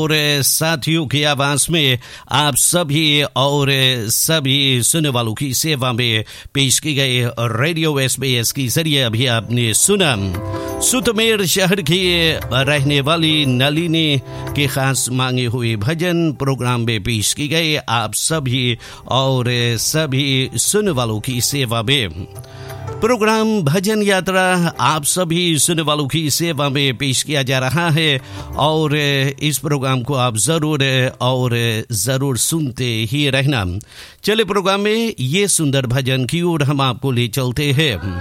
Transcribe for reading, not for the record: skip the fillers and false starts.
और साथियों की आवाज में आप सभी और सभी सुनने वालों की सेवा में पेश की गई रेडियो SBS के जरिए अभी आपने सुना सुतमेर शहर की रहने वाली नलिनी के खास मांगे हुए भजन प्रोग्राम में पेश की गए आप सभी और सभी सुनने वालों की सेवा में। प्रोग्राम भजन यात्रा आप सभी सुनने वालों की सेवा में पेश किया जा रहा है और इस प्रोग्राम को आप जरूर सुनते ही रहना। चले प्रोग्राम में ये सुंदर भजन की ओर हम आपको ले चलते हैं।